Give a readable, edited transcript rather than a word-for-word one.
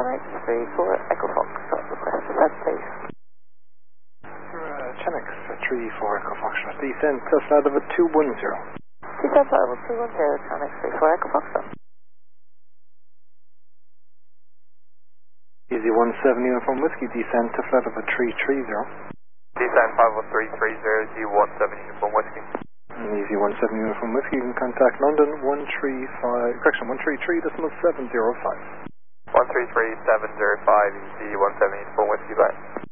Chenix 34 Echo Fox, request to set, please. Chenix 34 Echo Fox, descend to flight level 210. Descend flight level 210, Chenix 34 Echo Fox. Easy 17 Uniform Whiskey, descend to flight level 330. Descend 50330, Z17 Uniform Whiskey. Easy 17 Uniform Whiskey, you can contact London 133.705. 133.705, Easy 17 Uniform Whiskey, bye.